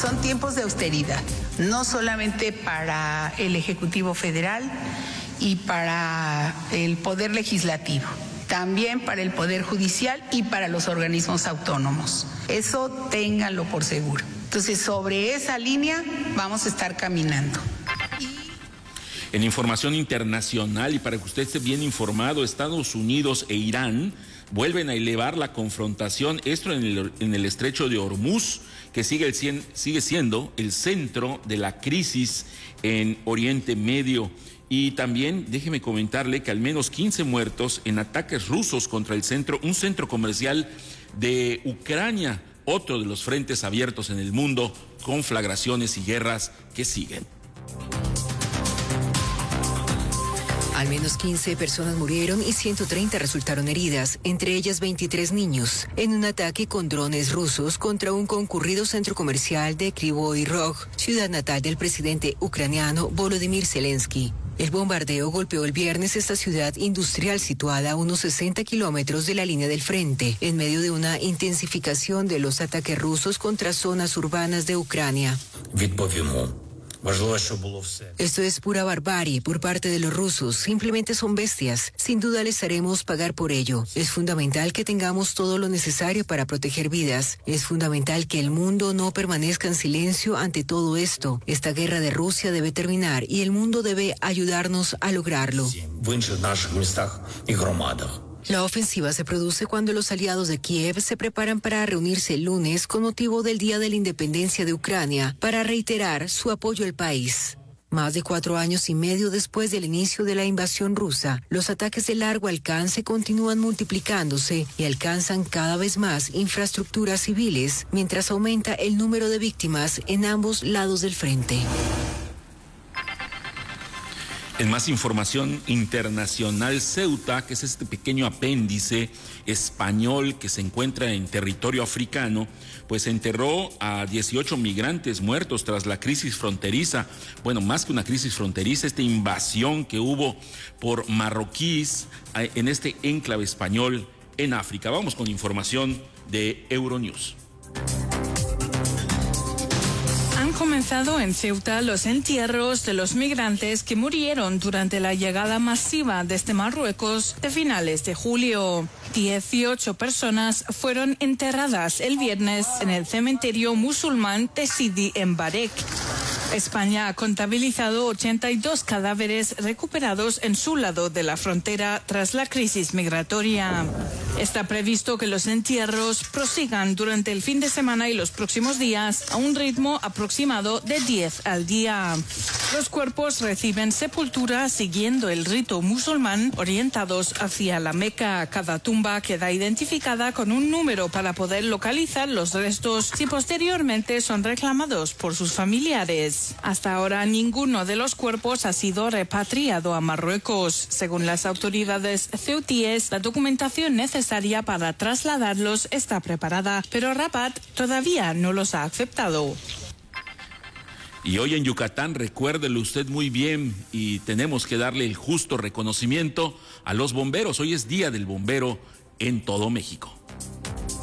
Son tiempos de austeridad, no solamente para el Ejecutivo Federal y para el Poder Legislativo, también para el Poder Judicial y para los organismos autónomos. Eso ténganlo por seguro. Entonces, sobre esa línea vamos a estar caminando. En información internacional, y para que usted esté bien informado, Estados Unidos e Irán vuelven a elevar la confrontación, esto en el estrecho de Hormuz, que sigue siendo el centro de la crisis en Oriente Medio. Y también déjeme comentarle que al menos 15 muertos en ataques rusos contra un centro comercial de Ucrania, otro de los frentes abiertos en el mundo, conflagraciones y guerras que siguen. Al menos 15 personas murieron y 130 resultaron heridas, entre ellas 23 niños, en un ataque con drones rusos contra un concurrido centro comercial de Kryvyi Rog, ciudad natal del presidente ucraniano Volodymyr Zelensky. El bombardeo golpeó el viernes esta ciudad industrial situada a unos 60 kilómetros de la línea del frente, en medio de una intensificación de los ataques rusos contra zonas urbanas de Ucrania. Esto es pura barbarie por parte de los rusos, simplemente son bestias. Sin duda les haremos pagar por ello. Es fundamental que tengamos todo lo necesario para proteger vidas. Es fundamental que el mundo no permanezca en silencio ante todo esto. Esta guerra de Rusia debe terminar y el mundo debe ayudarnos a lograrlo. La ofensiva se produce cuando los aliados de Kiev se preparan para reunirse el lunes con motivo del Día de la Independencia de Ucrania para reiterar su apoyo al país. Más de 4 años y medio después del inicio de la invasión rusa, los ataques de largo alcance continúan multiplicándose y alcanzan cada vez más infraestructuras civiles, mientras aumenta el número de víctimas en ambos lados del frente. En más información internacional, Ceuta, que es este pequeño apéndice español que se encuentra en territorio africano, pues enterró a 18 migrantes muertos tras la crisis fronteriza. Bueno, más que una crisis fronteriza, esta invasión que hubo por marroquíes en este enclave español en África. Vamos con información de Euronews. Han comenzado en Ceuta los entierros de los migrantes que murieron durante la llegada masiva desde Marruecos de finales de julio. 18 personas fueron enterradas el viernes en el cementerio musulmán de Sidi en Barek. España ha contabilizado 82 cadáveres recuperados en su lado de la frontera tras la crisis migratoria. Está previsto que los entierros prosigan durante el fin de semana y los próximos días a un ritmo aproximado de 10 al día. Los cuerpos reciben sepultura siguiendo el rito musulmán orientados hacia la Meca. Cada tumba queda identificada con un número para poder localizar los restos si posteriormente son reclamados por sus familiares. Hasta ahora ninguno de los cuerpos ha sido repatriado a Marruecos. Según las autoridades ceutíes, la documentación necesaria para trasladarlos está preparada, pero Rabat todavía no los ha aceptado. Y hoy en Yucatán, recuérdelo usted muy bien, y tenemos que darle el justo reconocimiento a los bomberos. Hoy es Día del Bombero en todo México.